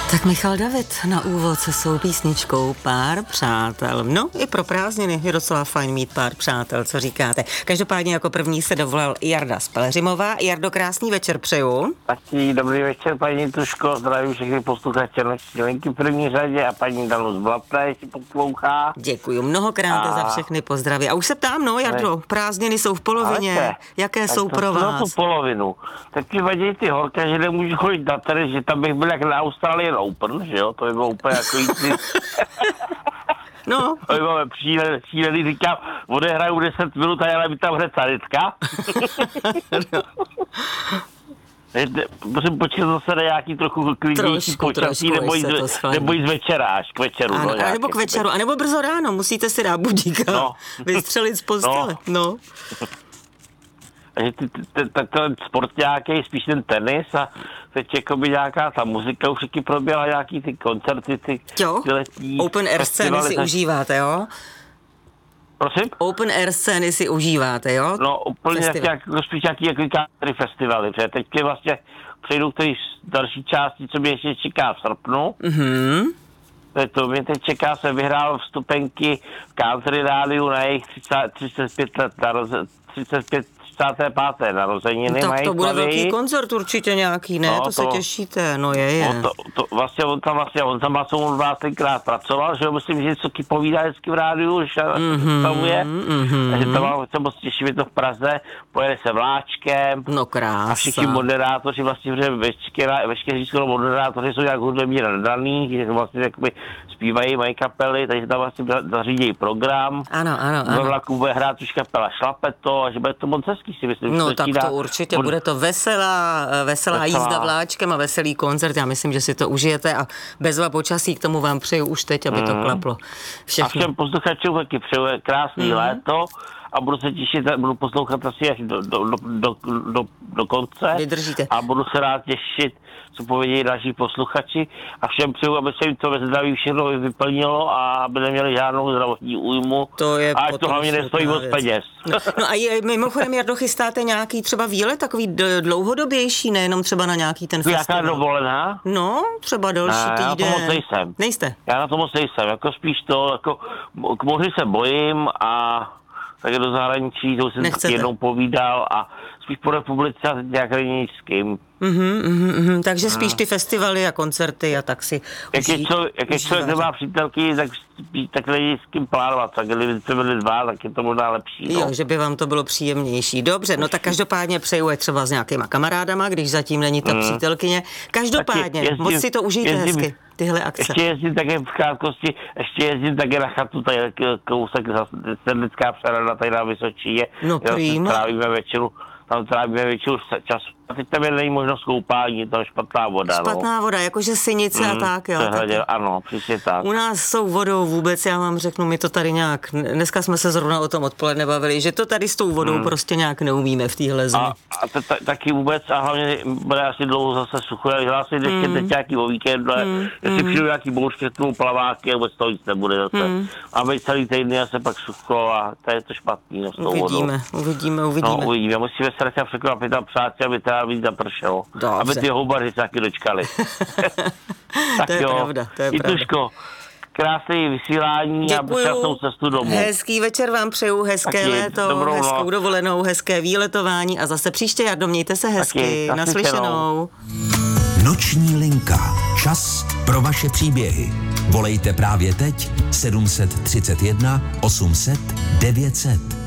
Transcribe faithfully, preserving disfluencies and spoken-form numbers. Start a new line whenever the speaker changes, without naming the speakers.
Tak Michal David na úvod se svou písničkou Pár přátel. No, i pro prázdniny je docela fajn mít pár přátel, co říkáte. Každopádně jako první se dovolal Jarda z Pelhřimova. Jardo, krásný večer přeju.
Taky dobrý večer, paní Tuško, zdravím všechny posluchače Noční linky v první řadě a paní Danu z Blatné, jestli poslouchá.
Děkuju mnohokrát a... za všechny pozdraví. A už se ptám, no Jardo, ne. prázdniny jsou v polovině. Ale jaké tak jsou to, pro vás?
To tu polovinu. Tak mi vadí ty holka, že nemůžu chodit na tenis, že tam bych byl jak na Australian Open, že jo, to by bylo úplně jako jící.
No.
To by bylo šílený, šílený, říkám, odehraju deset minut a jela by tam hned sanitka. Musím počkat zase na nějaký trochu klidnější počasí, nebo jít, nebo jít z večera až k večeru.
Ano,
no,
a nebo k večeru, a nebo brzo ráno, musíte si dát budíka, no. vystřelit z postele. No. no.
Takže tak ten sport nějaký, spíš ten tenis a teď jakoby nějaká ta muzika, už taky proběhla nějaký ty koncerty, ty,
jo?
ty letní
Open air scény si tak... užíváte, jo?
Prosím?
Open air scény si užíváte, jo?
No úplně jak, spíš nějaký jako country festivaly, protože teď vlastně přejdu k té další části, co mě ještě čeká v srpnu.
Mhm.
To mě teď čeká, jsem vyhrál vstupenky v country rádiu na jejich třicet pět let, třicet pět třicáté páté narozeniny.
No, tak to bude velký koncert určitě nějaký, ne? No, to, to se těšíte, no je, je.
No, to, to, vlastně on tam vlastně, on tam vlastně on dvacetkrát pracoval, že jo, myslím, že něco povídá hezky v rádiu, že
mm-hmm,
stavuje.
Mm-hmm.
Takže to mám, se moc těším, je to v Praze, pojede se vláčkem.
No krása.
A všichni moderátoři vlastně, že veškeré skoro moderátoři jsou nějak hudebně nadaný, že vlastně jakoby zpívají, mají kapely, takže tam vlastně zařídějí program.
Ano, ano, ano.
Ve vlaku bude hrát už kapela Šlapeto, a že bude to moc hezký, si myslím.
No tak to určitě, bude, bude to veselá, veselá, veselá jízda vláčkem a veselý koncert, já myslím, že si to užijete a bezva počasí, k tomu vám přeju už teď, aby to mm. klaplo. Všechno.
A všem posluchačům taky přeju krásný mm. léto a budu se těšit, budu poslouchat asi až do, do, do, do, do, do konce.
Vydržíte.
A budu se rád těšit, co povědějí další posluchači a všem přeju, aby se jim to ve zdraví všechno vyplnilo a aby neměli žádnou zdravotní újmu.
To je
a to hlavně nestojí moc peněz.
No, no a je, mimochodem, Jardo, chystáte nějaký třeba výlet, takový dlouhodobější, nejenom třeba na nějaký ten festival?
Jaká dovolená?
No, třeba další
ne,
týden.
Já na to moc nejsem.
Nejste?
Já na to moc nejsem, jako spíš to, jako k moři se bojím a tak do zahraničí, to jsem taky jednou povídal a spíš po republice a nějak není s kým.
Mm-hmm, mm-hmm, takže spíš ty festivaly a koncerty a tak si
Jak je člověk, jak je člověk nemá přítelky, tak, tak není s kým plánovat. Tak kdybyste byli dva, tak je to možná lepší. No.
Jo, že by vám to bylo příjemnější. Dobře, no tak každopádně přeju třeba s nějakýma kamarádama, když zatím není ta mm. přítelkyně. Každopádně, jezdím, moc si to užijte jezdím, hezky, tyhle akce.
Ještě jezdím také v krátkosti, ještě jezdím také na chatu, tady kousek Sedlická přehrada, tady na Vysočině.
No prýma.
Trávíme večeru. Tam trávíme většinou čas. A teď tam je není možnost koupání, je tam špatná voda.
Špatná
no.
voda, jakože Sinice mm, a tak, jo.
Přehledě, tak. Ano, přesně tak.
U nás jsou vodou vůbec, já vám řeknu, my to tady nějak, dneska jsme se zrovna o tom odpoledne bavili, že to tady s tou vodou mm. prostě nějak neumíme v téhle zemi.
A, a t- t- taky vůbec, a hlavně bude asi dlouho zase sucho, já hlásím ještě mm. teď nějaký o víkendu, mm. jestli přijdu nějaký bouřky, k tomu plaváky, vůbec to nic nebude zase. Mm. A být celý týdny a se pak sucho a to je to špatný, no, s tou
uvidíme,
vodou.
Uvidíme, uvidíme,
No, uvidíme, musíme se nechat překvapit tam přátě, aby teda víc zapršelo.
Dobře.
Aby ty houbaři se taky dočkali. Tak
to je
jo,
pravda, to je pravda.
Tuško, krásné vysílání.
Děkuju.
A krásnou cestu domů.
Hezký večer vám přeju, hezké taky, léto, hezkou noc. Dovolenou, hezké výletování a zase příště, Jardo, mějte se hezky. Taky, naslyšenou.
Noční linka. Čas pro vaše příběhy. Volejte právě teď sedm set třicet jedna osm set devět set.